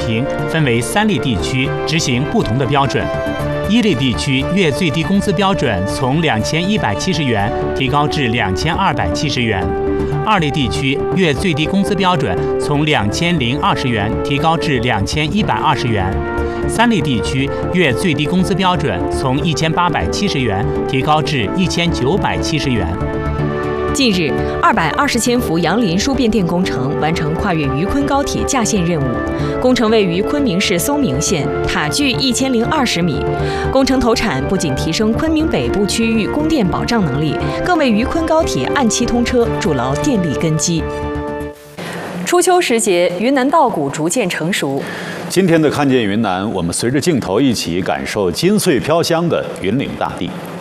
平分为3类地区执行不同的标准。1类地区月最低工资标准从2170元提高至2270元；2类地区月最低工资标准从2020元提高至2120元；3类地区月最低工资标准从1870元提高至1970元。 近日，220千伏杨林输变电工程完成跨越渝昆高铁架线任务。工程位于昆明市松明县，塔距1020米。工程投产不仅提升昆明北部区域供电保障能力，更为渝昆高铁按期通车筑牢电力根基。初秋时节，云南稻谷逐渐成熟。 今天的看见云南，我们随着镜头一起感受金穗飘香的云岭大地。